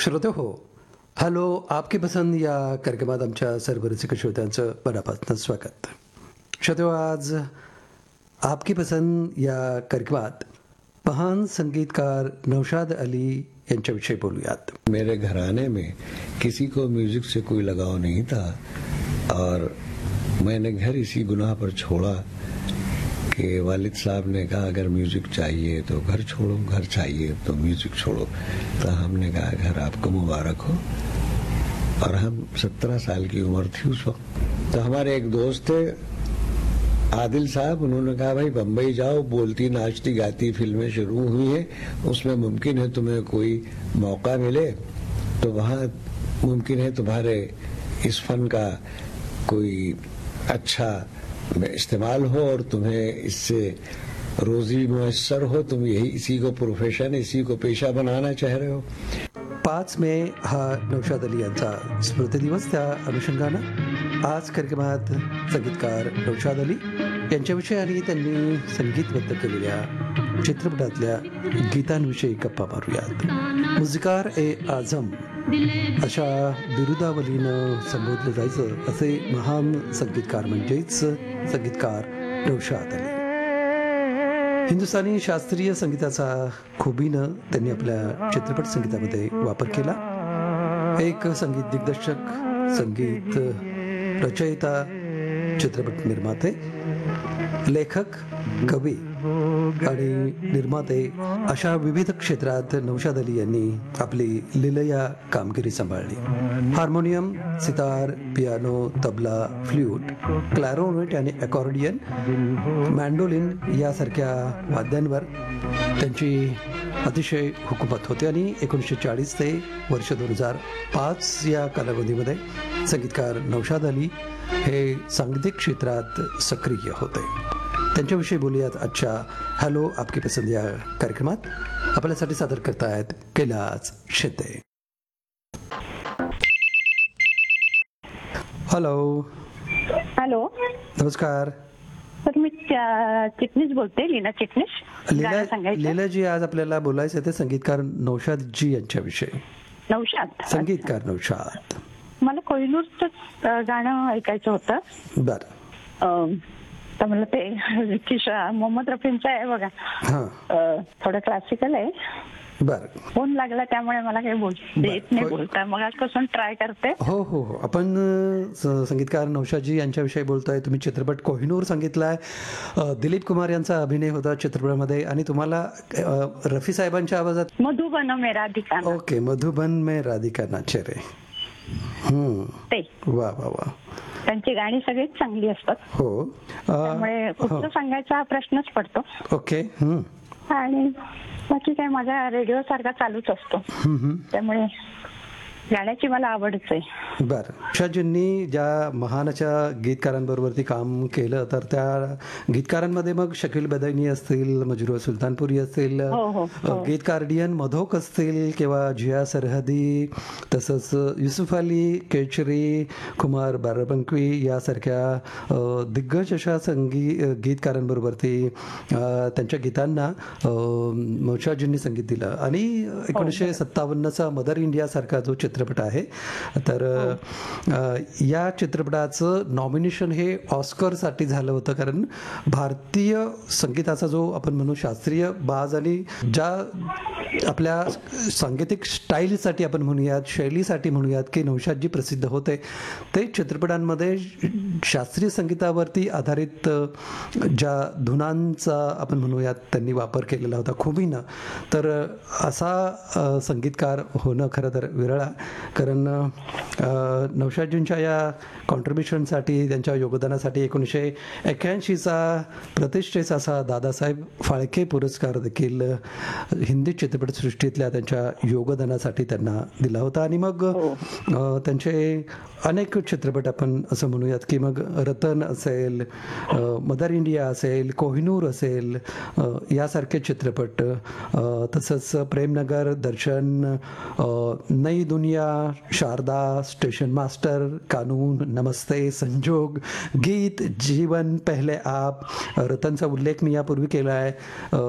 श्रोते हो, हॅलो आपकी पसंद या कार्यक्रमात आमच्या सर्व रसिक श्रोत्यांचं मनापासून स्वागत. श्रोते आज आपकी पसंद या कार्यक्रमात महान संगीतकार नौशाद अली यांच्याविषयी बोलूयात. मेरे घराने में किसी को म्यूजिक से कोई लगाव नहीं था और मैंने घर इसी गुनाह पर छोड़ा कि वालिद साहब ने कहा अगर म्यूजिक चाहिए तो घर छोड़ो, घर चाहिए तो म्यूजिक छोड़ो. तो हमने कहा घर आपको मुबारक हो. और हम 17 साल की उम्र थी उस वक्त. तो हमारे एक दोस्त थे आदिल साहब, उन्होंने कहा भाई बम्बई जाओ, बोलती नाचती गाती फिल्में शुरू हुई हैं, उसमें मुमकिन है तुम्हें कोई मौका मिले तो वहाँ मुमकिन है तुम्हारे इस फन का कोई अच्छा इस्तेमाल हो और तुम्हें इससे रोजी मुयस्सर हो. तुम यही इसी को प्रोफेशन, इसी को पेशा बनाना चाह रहे हो. 5 मे हा नौशाद अली यांचा स्मृतिदिवस. त्या अनुषंगानं आज कार्यक्रमात संगीतकार नौशाद अली यांच्याविषयी आणि त्यांनी संगीतबद्ध केलेल्या चित्रपटातल्या गीतांविषयी गप्पा मारूयात. मुझिकार ए आझम अशा बिरुदावलीनं संबोधलं जायचं असे महान संगीतकार म्हणजेच संगीतकार नौशाद अली. हिंदुस्थानी शास्त्रीय संगीताचा खुबीनं त्यांनी आपल्या चित्रपट संगीतामध्ये वापर केला. एक संगीत दिग्दर्शक, संगीत रचयिता, चित्रपट निर्माते, लेखक, कवी आणि निर्माते अशा विविध क्षेत्रात नौशाद अली यांनी आपली लीलया कामगिरी सांभाळली. Harmonium, sitar, piano, tabla, flute, clarinet आणि अकॉर्डियन, मँडोलिन यासारख्या वाद्यांवर त्यांची अतिशय हुकूमत होते आणि 1940 ते वर्ष 2005 या कालावधीमध्ये संगीतकार नौशाद अली हे सांगीतिक क्षेत्रात सक्रिय होते. त्यांच्याविषयी बोलूयात आजच्या हॅलो आपकी पसंद या कार्यक्रमात. आपल्यासाठी सादर करतायत कैलास शेते. हॅलो. हॅलो, नमस्कार. तर मी चिटणीस बोलते, लीना चिटणीस. लीलाजी, आज आपल्याला बोलायचं ते संगीतकार नौशाद जी यांच्याविषयी. नौशाद संगीतकार नौशाद. मला कोहिनूरचं गाणं ऐकायचं होतं. बरं. तर मला ते मोहम्मद रफींचं आहे बघा. थोडं क्लासिकल आहे. बरं. फोन लागला त्यामुळे मला काही येत नाही बोलता. मग आजपासून ट्राय करते. हो हो हो. आपण संगीतकार नौशादजी यांच्याविषयी बोलतोय. तुम्ही चित्रपट कोहिनूर सांगितलाय. दिलीप कुमार यांचा अभिनय होता चित्रपटामध्ये आणि तुम्हाला रफी साहेबांच्या आवाजात मधुबन में राधिका. ओके, मधुबन में राधिका नाचे रे. ते वा वा वा. त्यांची गाणी सगळीच चांगली असतात. हो. त्यामुळे कुठचं सांगायचा हा प्रश्नच पडतो. ओके. आणि बाकी काय माझा रेडिओ सारखा चालूच असतो, त्यामुळे गाण्याची मला आवडच आहे. बरं. नौशादजींनी ज्या महानाच्या गीतकारांबरोबर काम केलं, तर त्या गीतकारांमध्ये मग शकील बदैनी असतील, मजरूह सुलतानपुरी असतील, गीतकार डी.एन. मधोक असतील किंवा जिया सरहदी, तसंच युसुफ अली केचरी, कुमार बाराबंकी यासारख्या दिग्गज अशा गीतकारांबरोबर त्यांच्या गीतांना नौशादजींनी संगीत दिलं. आणि 1957चा मदर इंडिया सारखा जो चित्रपट आहे, तर या चित्रपटाचं नॉमिनेशन हे ऑस्करसाठी झालं होतं. कारण भारतीय संगीताचा जो आपण म्हणू शास्त्रीय बाज आणि ज्या आपल्या सांगीतिक स्टाईलसाठी आपण म्हणूयात, शैलीसाठी म्हणूयात की नौशादजी प्रसिद्ध होते, ते चित्रपटांमध्ये शास्त्रीय संगीतावरती आधारित ज्या धुनांचा आपण म्हणूयात त्यांनी वापर केलेला होता खुबीनं. तर असा संगीतकार होणं खरं तर विरळा. कारण नौशादजींच्या या कॉन्ट्रीब्युशनसाठी, त्यांच्या योगदानासाठी 1981चा प्रतिष्ठेचा असा दादासाहेब फाळके पुरस्कार देखील हिंदी चित्रपटसृष्टीतल्या त्यांच्या योगदानासाठी त्यांना दिला होता. आणि मग त्यांचे अनेक चित्रपट आपण असं म्हणूयात की मग रतन असेल, मदर इंडिया असेल, कोहिनूर असेल यासारखे चित्रपट, तसंच प्रेमनगर, दर्शन, नई दुनिया, शारदा, स्टेशन मास्टर, कानून, नमस्ते, संजोग, गीत, जीवन, पहले आप, रतनचा उल्लेख मी यापूर्वी केला आहे.